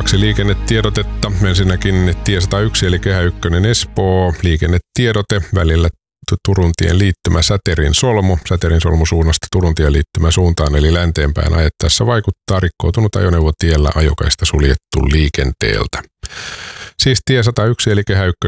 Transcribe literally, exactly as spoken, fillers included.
Kaksi liikennetiedotetta. Ensinnäkin tie sata yksi eli Kehä yksi Espoo. Liikennetiedote välillä Turuntien liittymä Säterin solmu. Säterin solmu suunnasta Turuntien liittymä suuntaan eli länteenpäin ajettaessa vaikuttaa rikkoutunut ajoneuvo tiellä ajokaista suljettu liikenteeltä. Siis tie sata yksi eli Kehä yksi